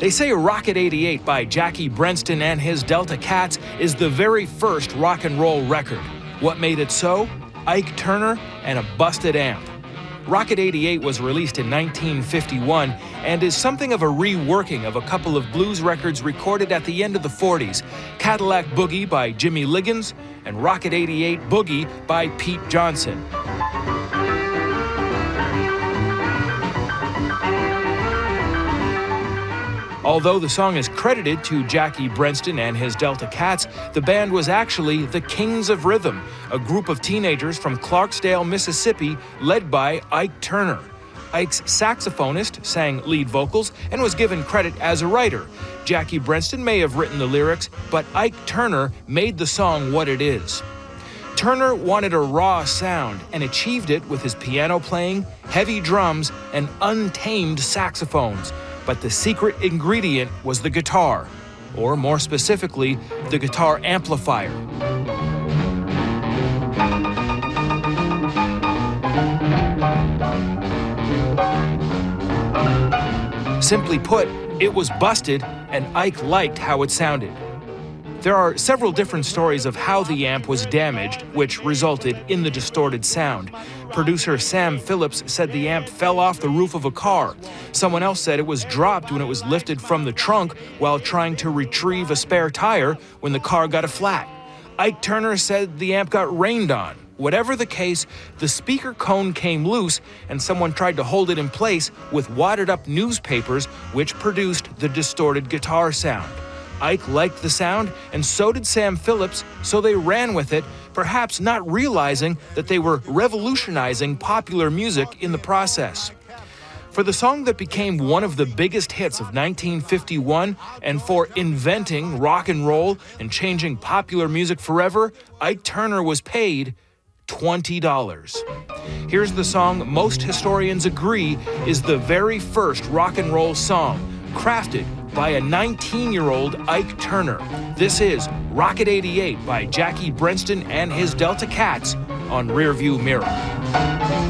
They say Rocket 88 by Jackie Brenston and his Delta Cats is the very first rock and roll record. What made it so? Ike Turner and a busted amp. Rocket 88 was released in 1951 and is something of a reworking of a couple of blues records recorded at the end of the 40s, Cadillac Boogie by Jimmy Liggins and Rocket 88 Boogie by Pete Johnson. Although the song is credited to Jackie Brenston and his Delta Cats, the band was actually the Kings of Rhythm, a group of teenagers from Clarksdale, Mississippi, led by Ike Turner. Ike's saxophonist sang lead vocals and was given credit as a writer. Jackie Brenston may have written the lyrics, but Ike Turner made the song what it is. Turner wanted a raw sound and achieved it with his piano playing, heavy drums, and untamed saxophones. But the secret ingredient was the guitar, or more specifically, the guitar amplifier. Simply put, it was busted, and Ike liked how it sounded. There are several different stories of how the amp was damaged, which resulted in the distorted sound. Producer Sam Phillips said the amp fell off the roof of a car. Someone else said it was dropped when it was lifted from the trunk while trying to retrieve a spare tire when the car got a flat. Ike Turner said the amp got rained on. Whatever the case, the speaker cone came loose and someone tried to hold it in place with wadded-up newspapers, which produced the distorted guitar sound. Ike liked the sound, and so did Sam Phillips, so they ran with it, perhaps not realizing that they were revolutionizing popular music in the process. For the song that became one of the biggest hits of 1951, and for inventing rock and roll and changing popular music forever, Ike Turner was paid $20. Here's the song most historians agree is the very first rock and roll song, crafted by a 19-year-old Ike Turner. This is Rocket 88 by Jackie Brenston and his Delta Cats on Rearview Mirror.